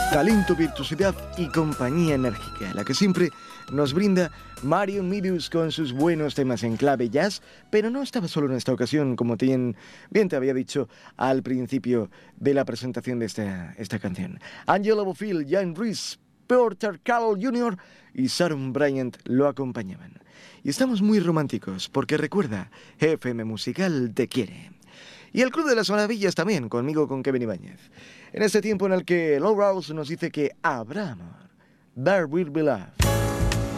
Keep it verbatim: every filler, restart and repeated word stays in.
Talento, virtuosidad y compañía enérgica, la que siempre nos brinda Marion Meadows con sus buenos temas en clave jazz, pero no estaba solo en esta ocasión, como bien, bien te había dicho al principio de la presentación de esta, esta canción. Angela Bofill, Jan Reese, Porter Carroll junior y Sharon Bryant lo acompañaban. Y estamos muy románticos, porque recuerda, F M Musical te quiere. Y el Club de las Maravillas también, conmigo, con Kevin Ibáñez. En este tiempo en el que Low Rouse nos dice que habrá amor. There will be love.